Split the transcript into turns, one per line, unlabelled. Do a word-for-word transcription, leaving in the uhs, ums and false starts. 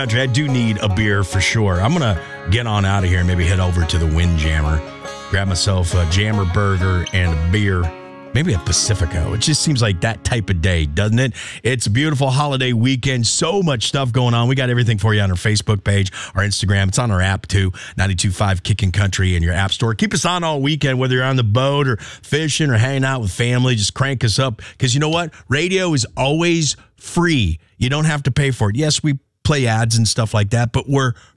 I do need a beer for sure. I'm going to get on out of here and maybe head over to the Windjammer, grab myself a Jammer burger and a beer, maybe a Pacifico. It just seems like that type of day, doesn't it? It's a beautiful holiday weekend. So much stuff going on. We got everything for you on our Facebook page, our Instagram. It's on our app too, ninety-two point five Kickin' Country in your app store. Keep us on all weekend, whether you're on the boat or fishing or hanging out with family. Just crank us up because you know what? Radio is always free. You don't have to pay for it. Yes, we play ads and stuff like that, but we're